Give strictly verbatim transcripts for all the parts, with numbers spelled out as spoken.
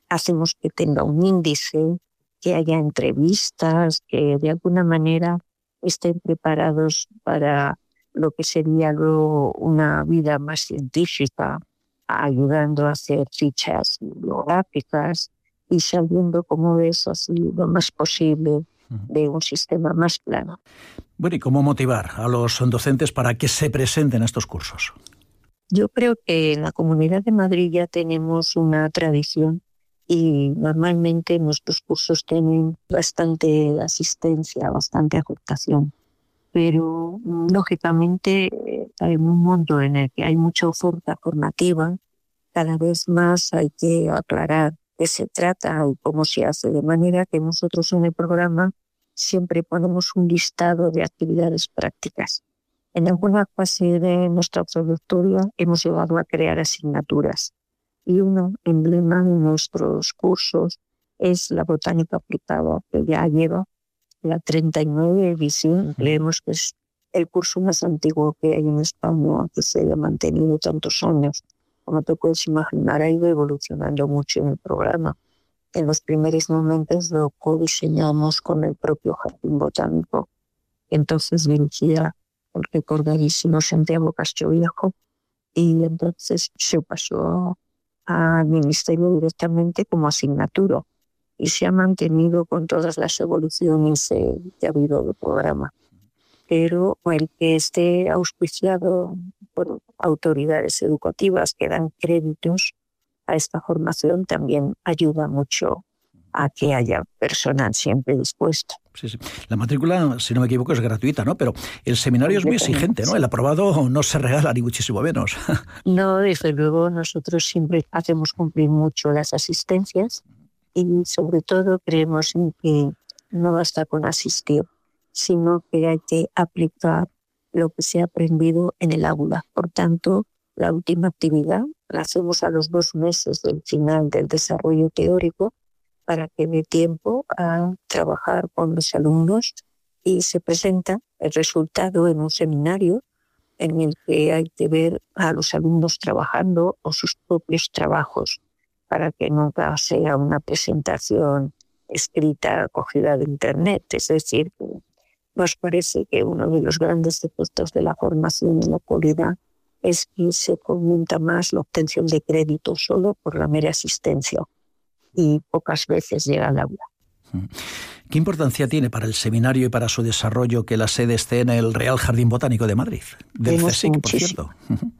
hacemos que tenga un índice, que haya entrevistas, que de alguna manera estén preparados para lo que sería luego una vida más científica, ayudando a hacer fichas bibliográficas y sabiendo cómo es así lo más posible de un sistema más plano. Bueno, ¿y cómo motivar a los docentes para que se presenten a estos cursos? Yo creo que en la Comunidad de Madrid ya tenemos una tradición y normalmente nuestros cursos tienen bastante asistencia, bastante aceptación. Pero lógicamente hay un mundo en el que hay mucha oferta formativa, cada vez más hay que aclarar qué se trata y cómo se hace, de manera que nosotros en el programa siempre ponemos un listado de actividades prácticas. En alguna fase de nuestra trayectoria hemos llegado a crear asignaturas y un emblema de nuestros cursos es la botánica aplicada, que ya lleva la treinta y nueve edición. Creemos que es el curso más antiguo que hay en España, que se ha mantenido tantos años. Como te puedes imaginar, ha ido evolucionando mucho en el programa. En los primeros momentos lo codiseñamos con el propio Jardín Botánico. Entonces dirigía el recordadísimo Santiago Castroviejo y entonces se pasó al Ministerio directamente como asignatura y se ha mantenido con todas las evoluciones eh, que ha habido del programa. Pero el que esté auspiciado por autoridades educativas que dan créditos a esta formación también ayuda mucho a que haya personal siempre dispuesto. Sí, sí. La matrícula, si no me equivoco, es gratuita, ¿no? Pero el seminario es muy exigente, ¿no? El aprobado no se regala ni muchísimo menos. No, desde luego nosotros siempre hacemos cumplir mucho las asistencias y sobre todo creemos en que no basta con asistir, sino que hay que aplicar lo que se ha aprendido en el aula. Por tanto, la última actividad la hacemos a los dos meses del final del desarrollo teórico para que dé tiempo a trabajar con los alumnos y se presenta el resultado en un seminario en el que hay que ver a los alumnos trabajando o sus propios trabajos para que nunca sea una presentación escrita cogida de internet. Es decir, nos parece que uno de los grandes defectos de la formación en la actualidad es que se fomenta más la obtención de crédito solo por la mera asistencia y pocas veces llega al aula. ¿Qué importancia tiene para el seminario y para su desarrollo que la sede esté en el Real Jardín Botánico de Madrid, del CSIC, por cierto?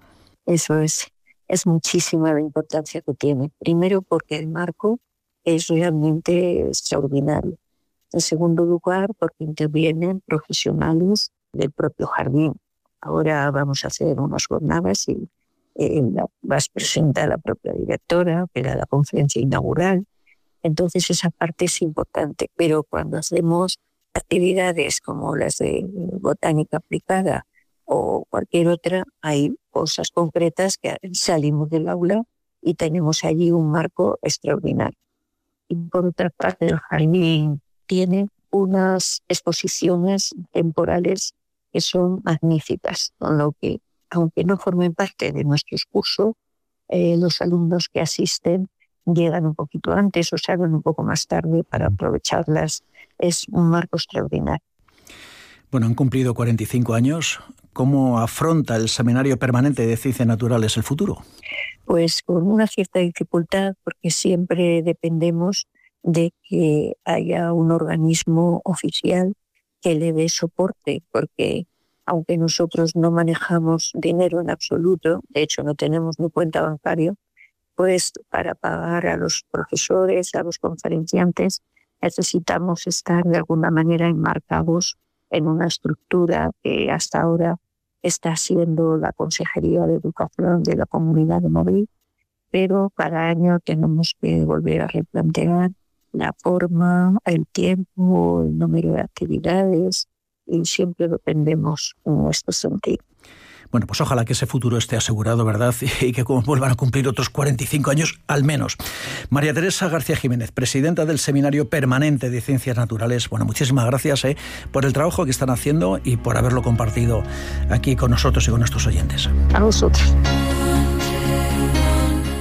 Eso es, es muchísima la importancia que tiene. Primero porque el marco es realmente extraordinario. En segundo lugar, porque intervienen profesionales del propio jardín. Ahora vamos a hacer unas jornadas y eh, la, vas a presentar a la propia directora, que era la conferencia inaugural. Entonces esa parte es importante, pero cuando hacemos actividades como las de botánica aplicada o cualquier otra, hay cosas concretas que salimos del aula y tenemos allí un marco extraordinario. Y por otra parte, el jardín tiene unas exposiciones temporales que son magníficas, con lo que, aunque no formen parte de nuestros cursos, eh, los alumnos que asisten llegan un poquito antes o salen un poco más tarde para aprovecharlas. Es un marco extraordinario. Bueno, han cumplido cuarenta y cinco años. ¿Cómo afronta el Seminario Permanente de Ciencias Naturales el futuro? Pues con una cierta dificultad, porque siempre dependemos de que haya un organismo oficial que le dé soporte, porque aunque nosotros no manejamos dinero en absoluto, de hecho no tenemos ni cuenta bancaria, pues para pagar a los profesores, a los conferenciantes, necesitamos estar de alguna manera enmarcados en una estructura que hasta ahora está siendo la Consejería de Educación de la Comunidad de Madrid, pero cada año tenemos que volver a replantear la forma, el tiempo, el número de actividades y siempre dependemos en nuestro sentido. Bueno, pues ojalá que ese futuro esté asegurado, ¿verdad? Y que vuelvan a cumplir otros cuarenta y cinco años al menos. María Teresa García Jiménez, presidenta del Seminario Permanente de Ciencias Naturales. Bueno, muchísimas gracias eh, por el trabajo que están haciendo y por haberlo compartido aquí con nosotros y con nuestros oyentes. A vosotros.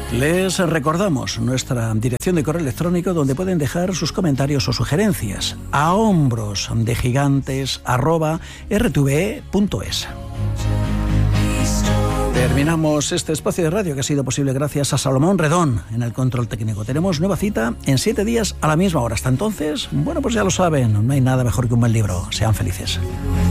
Les recordamos nuestra dirección de correo electrónico donde pueden dejar sus comentarios o sugerencias a hombros de gigantes arroba r t v e punto es. Terminamos este espacio de radio que ha sido posible gracias a Salomón Redón en el control técnico. Tenemos nueva cita en siete días a la misma hora. Hasta entonces, bueno, pues ya lo saben, no hay nada mejor que un buen libro. Sean felices.